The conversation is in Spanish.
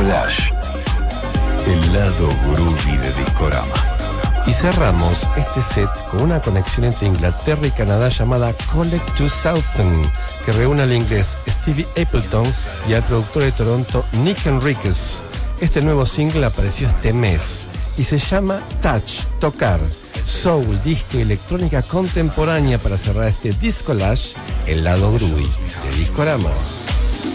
Discolage, el lado groovy de Discorama. Y cerramos este set con una conexión entre Inglaterra y Canadá llamada Collect 2000, que reúne al inglés Stevie Appleton y al productor de Toronto Nick Enriquez. Este nuevo single apareció este mes y se llama Touch, Tocar, soul, disco y electrónica contemporánea para cerrar este Discolage, el lado groovy de Discorama.